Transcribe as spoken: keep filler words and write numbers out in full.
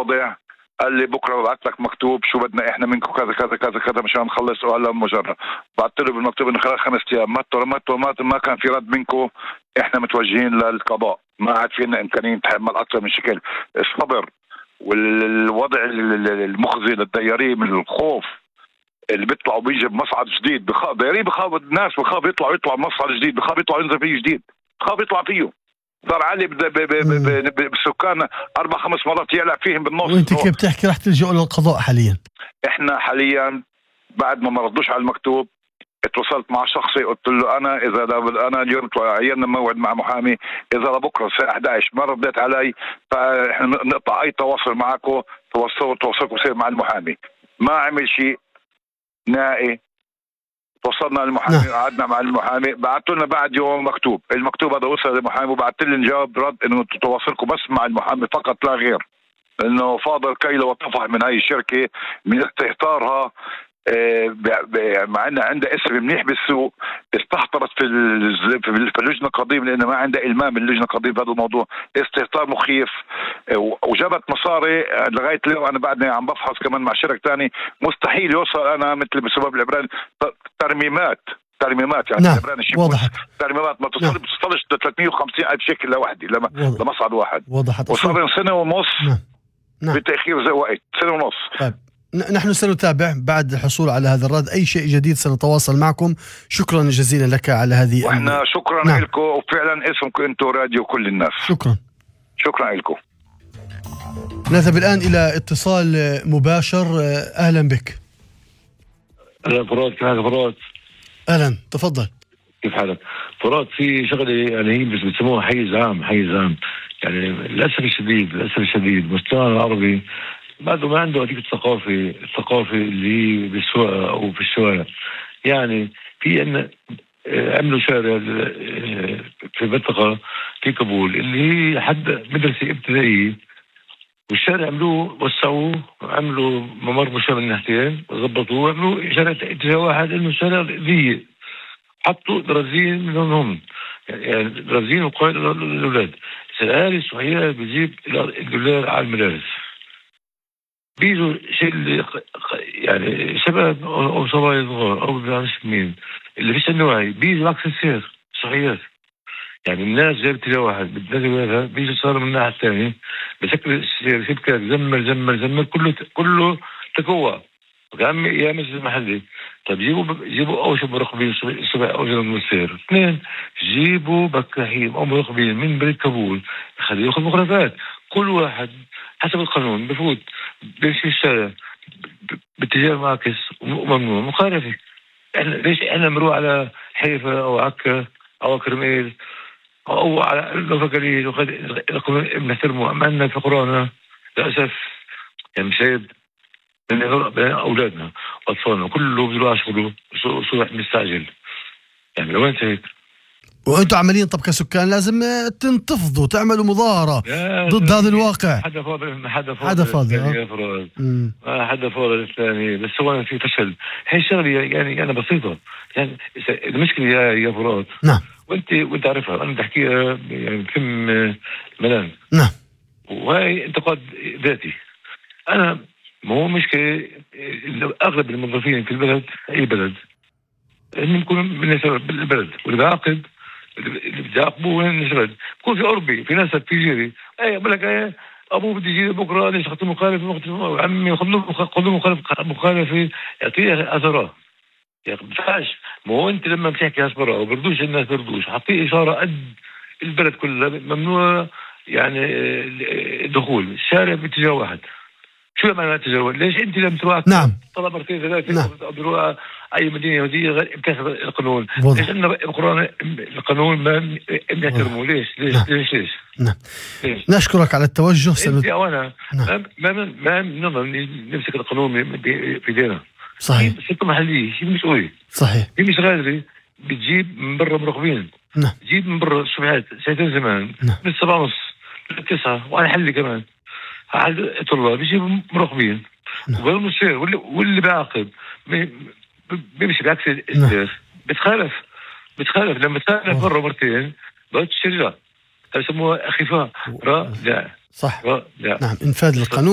الوضع. قال لي بكره ببعث لك مكتوب شو بدنا احنا منكم كذا كذا كذا كذا مشان نخلص. وهلا مجرد بعثت له بالمكتوب انه خلال خمس ايام ما ما ما ما كان في رد منكم، احنا متوجهين للقضاء، ما عاد فينا امكانيه نتحمل اكثر من شكل. الصبر والوضع المخزي للديارين من الخوف اللي بيطلعوا بيجي بمصعد جديد، بخاف ديارين، بخاف الناس، بخاف يطلعوا يطلعوا مصعد جديد، بخاف يطلعوا ينزل فيه جديد، بخاف يطلع فيه. صار علي بالسكان اربع خمس مرات يعلق فيهم بالنص. وانت كيف بتحكي رح تلجأوا للقضاء حاليا؟ احنا حاليا بعد ما ما ردوش على المكتوب اتصلت مع شخصي قلت له انا اذا انا اليوم عيننا موعد مع محامي، اذا لبكره الساعه احد عشر ما رديت علي فاحنا نقطع اي تواصل معكم، توصلوا تواصلكم يصير مع المحامي. ما عمل شيء نهائي. وصلنا للمحامي وقعدنا مع المحامي، بعثوا لنا بعد يوم مكتوب، المكتوب هذا وصل للمحامي وبعثت لي جواب رد انه تواصلكم بس مع المحامي فقط لا غير، انه فاضل كيلو وطفح من هاي الشركه من استهتارها مع انها عندها اسم منيح بالسوق، استهترت في في اللجنه القضيم لانه ما عندها المام اللجنه القضيم بهذا الموضوع، استهتار مخيف، وجابت مصاري لغايه اليوم. انا بعدني عم بفحص كمان مع شركه ثاني، مستحيل يوصل انا مثل بسبب العبراني ترميمات ترميمات يعني نعم. العبراني وضحت ترميمات ما تصل بتصلش ثلاثمية وخمسين ألف شكل لوحدي لما لمصعد واحد. وضحت. وصار سنه ونص. نعم. نعم. بتاخير زي وقت سنه ونص. طيب نحن سنتابع بعد الحصول على هذا الرد، أي شيء جديد سنتواصل معكم. شكرا جزيلا لك على هذه. وإحنا شكرا نعم. لكم، وفعلا اسمكم أنتم راديو كل الناس. شكرا شكرا لكم. نذهب الآن إلى اتصال مباشر. أهلا بك. أهلا فراد، كيف حالك فراد؟ أهلا، تفضل. كيف حالك فراد؟ في شغلة يعني هي بس بيسموها حيز عام، حيز عام يعني للأسف الشديد للأسف الشديد مجتمعنا العربي بعده ما عنده هذيك الثقافة الثقافة اللي بالسوق أو في الشوارع. يعني في أن عملوا شارع في منطقة في كابول اللي هي حد مدرسة ابتدائية، والشارع عملوه وسعوه، عملوا ممر مشاة من ناحيتين، ضبطوه، عملوا شارع اتجاه واحد إنه شارع ضيق، حطوا درازين منهم هم يعني درازين وقائد للأولاد. الأهالي الصحيحة بيجيب الأولاد على المدارس، بيجوا شيء يعني شباب أو صبايا صغار أو مش مين اللي فيش عنده وعي، بيجوا عكس السير صحيح. يعني الناس جايب اتجاه واحد بالنسبة بيجوا صاروا من الناحية الثانية بشكل السير شبكة زمر زمر زمر كله كله تكوى وكان يا مسجد المحلي. طيب جيبوا جيبوا أوشب مراقبين سبع أوشب من السير. اثنين جيبوا بكاحين أو مراقبين من بريد كابول خليه يأخذ مخالفات. كل واحد حسب القانون بفوت بيمشي الشارع باتجاه معاكس وممنوع مخالفة. احنا ليش احنا نروح على حيفا أو عكا أو كرميل أو على الفقرية وقد بنحترمه أماننا في قرآننا؟ للأسف يعني مشاهد بين أولادنا وأطفالنا كله بيروح شغله وصبح مستعجل. يعني لو أنت هيك وأنتوا عمليا طب كسكان لازم تنتفضوا تعملوا مظاهرة ضد هذا الواقع. حدا فاضل حدا فاضل حدا فاضل ما حدا فاضل الثاني. بس هو في فشل. هي شغلة يعني أنا بسيطة. يعني المشكلة يا يا فرات نعم وانت وانت عارفها انا بحكيها يعني كم ملان نعم وهي انتقاد ذاتي. انا ما هو مشكله اغلب الموظفين في البلد اي بلد انهم يكونوا من البلد واللي بيعاقب اللي بيعاقبوه من البلد بكون في اوروبي في ناس في جيري اي بقول لك ايه ابوه بده يجي بكره ليش اخذت مخالفه عمي خذ له خذ له مخالفه مخالفه يعطيه اثرات يا اخي بفاش. ما هو انت لما بتحكي هسبرة وبردوش الناس بردوش حطيه اشاره قد البلد كلها ممنوع يعني الدخول الشارع باتجاه واحد. شو معنى اتجاه واحد؟ ليش انت لم تروح نعم طلب مرتين ثلاثه نعم. بروح اي مدينه يهوديه بتاخذ القانون وضع. ليش ان القرآن القانون ما بنحترمه؟ ليش ليش نعم. ليش ليش نعم. نشكرك على التوجه سنت... وانا نعم. ما ما ما نمسك القانون بيدينا صحيح. شركة محلية هي مسؤولية صحيح. هي مش غادرة بتجيب من برا مراقبين. نعم. تجيب من برا الصبحات ساعتين زمان نعم. من السبعة ونص للتسعة وعلى حلي كمان على طلاب بيجيبوا مراقبين. نعم. والمسير واللي واللي بيعاقب بيمشي بعكس السير. بتخالف بتخالف لما تخالف مرة مرتين بقى تشرجع يسموها أخفاء رادع. صح. رادع. نعم إنفاذ القانون.